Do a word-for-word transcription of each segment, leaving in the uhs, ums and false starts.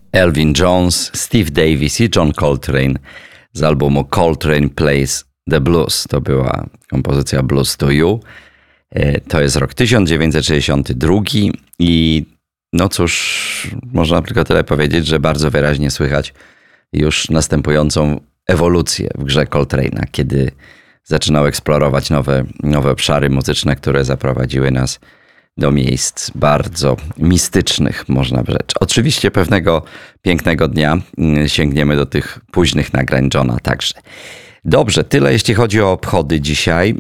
Elvin Jones, Steve Davis i John Coltrane z albumu Coltrane Plays the Blues. To była kompozycja Blues to You. To jest rok tysiąc dziewięćset sześćdziesiąty drugi i no cóż, można tylko tyle powiedzieć, że bardzo wyraźnie słychać już następującą ewolucję w grze Coltrane'a, kiedy zaczynał eksplorować nowe, nowe obszary muzyczne, które zaprowadziły nas do miejsc bardzo mistycznych, można rzec. Oczywiście pewnego pięknego dnia sięgniemy do tych późnych nagrań Johna także. Dobrze, tyle jeśli chodzi o obchody dzisiaj.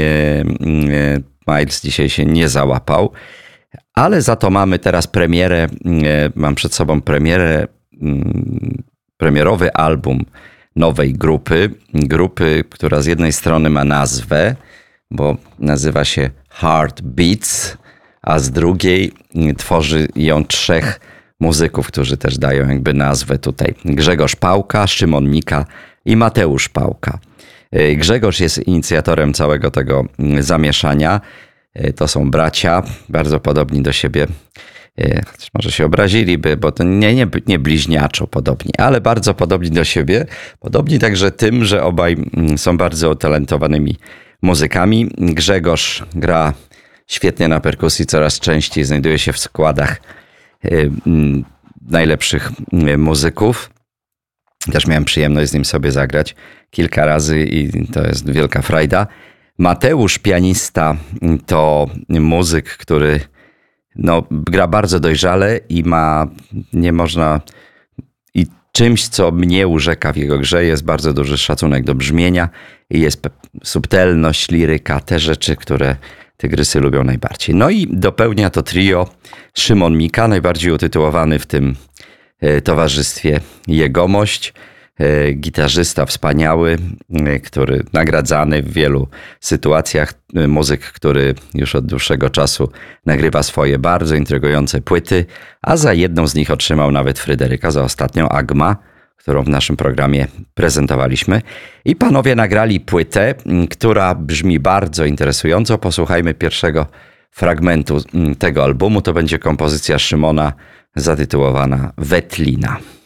Miles dzisiaj się nie załapał, ale za to mamy teraz premierę, mam przed sobą premierę, premierowy album nowej grupy. Grupy, która z jednej strony ma nazwę, bo nazywa się Heart Beats, a z drugiej tworzy ją trzech muzyków, którzy też dają jakby nazwę tutaj. Grzegorz Pałka, Szymon Mika i Mateusz Pałka. Grzegorz jest inicjatorem całego tego zamieszania. To są bracia, bardzo podobni do siebie. Chociaż może się obraziliby, bo to nie, nie, nie bliźniaczo podobni, ale bardzo podobni do siebie. Podobni także tym, że obaj są bardzo utalentowanymi muzykami. Grzegorz gra świetnie na perkusji, coraz częściej znajduje się w składach najlepszych muzyków. Też miałem przyjemność z nim sobie zagrać kilka razy i to jest wielka frajda. Mateusz, pianista, to muzyk, który no, gra bardzo dojrzale i ma, nie można, i czymś, co mnie urzeka w jego grze, jest bardzo duży szacunek do brzmienia i jest subtelność, liryka, te rzeczy, które tygrysy lubią najbardziej. No i dopełnia to trio Szymon Mika, najbardziej utytułowany w tym towarzystwie jegomość. Gitarzysta wspaniały, który nagradzany w wielu sytuacjach. Muzyk, który już od dłuższego czasu nagrywa swoje bardzo intrygujące płyty, a za jedną z nich otrzymał nawet Fryderyka, za ostatnią Agma, którą w naszym programie prezentowaliśmy. I panowie nagrali płytę, która brzmi bardzo interesująco. Posłuchajmy pierwszego fragmentu tego albumu. To będzie kompozycja Szymona zatytułowana Wetlina.